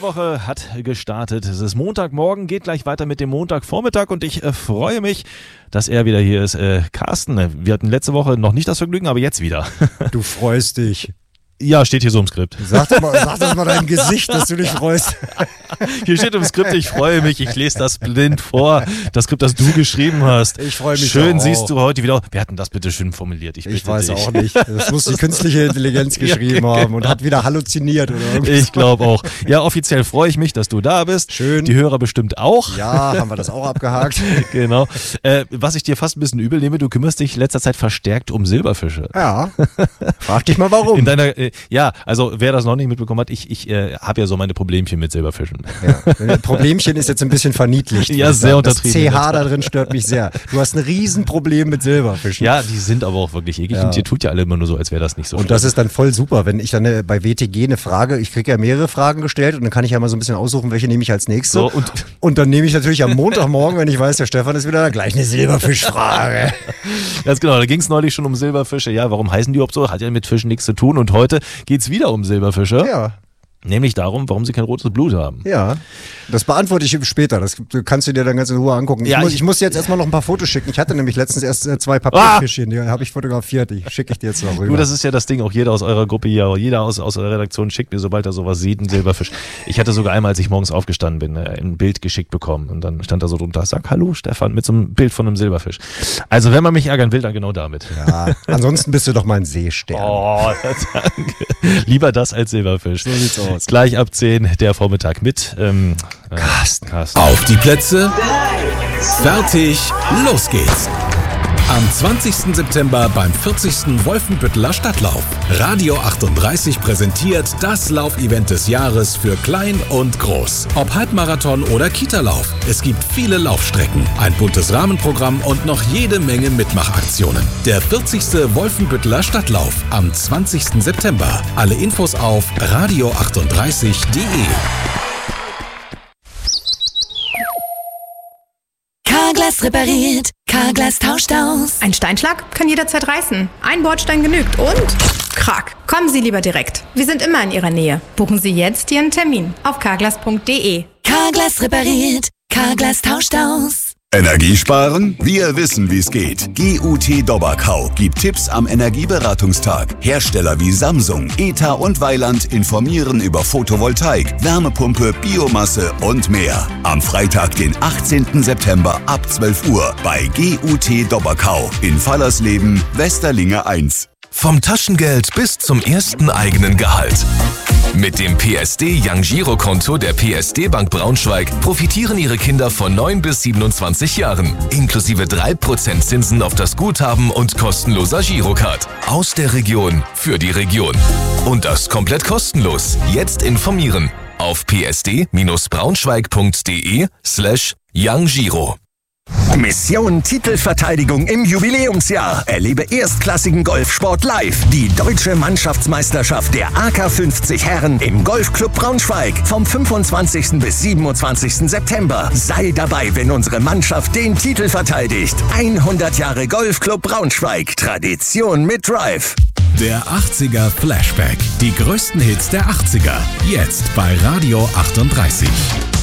Woche hat gestartet. Es ist Montagmorgen, geht gleich weiter mit dem Montagvormittag und ich freue mich, dass er wieder hier ist. Carsten, wir hatten letzte Woche noch nicht das Vergnügen, aber jetzt wieder. Du freust dich. Ja, steht hier so im Skript. Sag das mal deinem Gesicht, dass du dich freust. Hier steht im Skript, ich freue mich, ich lese das blind vor. Das Skript, das du geschrieben hast. Ich freue mich schön auch. Siehst du heute wieder. Wer hat denn das bitte schön formuliert? Ich weiß auch nicht. Das muss die künstliche Intelligenz geschrieben haben und hat wieder halluziniert oder irgendwas. Ich glaube auch. Ja, offiziell freue ich mich, dass du da bist. Schön. Die Hörer bestimmt auch. Ja, haben wir das auch abgehakt. Genau. Was ich dir fast ein bisschen übel nehme, du kümmerst dich in letzter Zeit verstärkt um Silberfische. Ja. Frag dich mal warum. In deiner, ja, also wer das noch nicht mitbekommen hat, ich habe ja so meine Problemchen mit Silberfischen. Ja. Problemchen ist jetzt ein bisschen verniedlicht. Ja, sehr untertrieben. Das CH da drin stört mich sehr. Du hast ein Riesenproblem mit Silberfischen. Ja, die sind aber auch wirklich eklig und ihr tut ja alle immer nur so, als wäre das nicht so. Und das ist dann voll super, wenn ich dann bei WTG eine Frage, ich kriege ja mehrere Fragen gestellt und dann kann ich ja mal so ein bisschen aussuchen, welche nehme ich als nächste. So, und dann nehme ich natürlich am Montagmorgen, wenn ich weiß, der Stefan ist wieder da, gleich eine Silberfischfrage. Ganz genau, da ging es neulich schon um Silberfische. Ja, warum heißen die überhaupt so? Hat ja mit Fischen nichts zu tun und heute geht es wieder um Silberfische. Ja. Nämlich darum, warum sie kein rotes Blut haben. Ja, das beantworte ich später. Das kannst du dir dann ganz in Ruhe angucken. Ja, ich muss jetzt erstmal noch ein paar Fotos schicken. Ich hatte nämlich letztens erst 2 Papierfischchen, die habe ich fotografiert. Die schicke ich dir jetzt noch rüber. Du, das ist ja das Ding, auch jeder aus eurer Gruppe hier, jeder aus eurer Redaktion schickt mir, sobald er sowas sieht, einen Silberfisch. Ich hatte sogar einmal, als ich morgens aufgestanden bin, ein Bild geschickt bekommen und dann stand da so drunter, sag Hallo Stefan, mit so einem Bild von einem Silberfisch. Also wenn man mich ärgern will, dann genau damit. Ja, ansonsten bist du doch mein Seestern. Oh, danke. Lieber das als Silberfisch. So sieht's aus. Gleich ab 10 der Vormittag mit Carsten. Auf die Plätze, fertig, los geht's. Am 20. September beim 40. Wolfenbütteler Stadtlauf. Radio 38 präsentiert das Laufevent des Jahres für Klein und Groß. Ob Halbmarathon oder Kita-Lauf. Es gibt viele Laufstrecken, ein buntes Rahmenprogramm und noch jede Menge Mitmachaktionen. Der 40. Wolfenbütteler Stadtlauf am 20. September. Alle Infos auf radio38.de. Carglass repariert, Carglass tauscht aus. Ein Steinschlag kann jederzeit reißen. Ein Bordstein genügt und krack. Kommen Sie lieber direkt. Wir sind immer in Ihrer Nähe. Buchen Sie jetzt Ihren Termin auf carglass.de. Carglass repariert, Carglass tauscht aus. Energiesparen? Wir wissen, wie es geht. GUT Dobberkau gibt Tipps am Energieberatungstag. Hersteller wie Samsung, ETA und Weiland informieren über Photovoltaik, Wärmepumpe, Biomasse und mehr. Am Freitag, den 18. September ab 12 Uhr bei GUT Dobberkau in Fallersleben, Westerlinge 1. Vom Taschengeld bis zum ersten eigenen Gehalt. Mit dem PSD Young Giro Konto der PSD Bank Braunschweig profitieren Ihre Kinder von 9 bis 27 Jahren. Inklusive 3% Zinsen auf das Guthaben und kostenloser Girocard. Aus der Region für die Region. Und das komplett kostenlos. Jetzt informieren auf psd-braunschweig.de/YoungGiro. Mission Titelverteidigung im Jubiläumsjahr. Erlebe erstklassigen Golfsport live. Die deutsche Mannschaftsmeisterschaft der AK 50 Herren im Golfclub Braunschweig vom 25. bis 27. September. Sei dabei, wenn unsere Mannschaft den Titel verteidigt. 100 Jahre Golfclub Braunschweig. Tradition mit Drive. Der 80er Flashback. Die größten Hits der 80er. Jetzt bei Radio 38.